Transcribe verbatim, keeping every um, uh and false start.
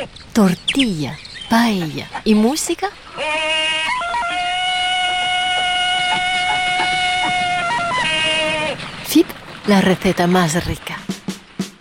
tortilla, paella y música. F I P, la receta más rica.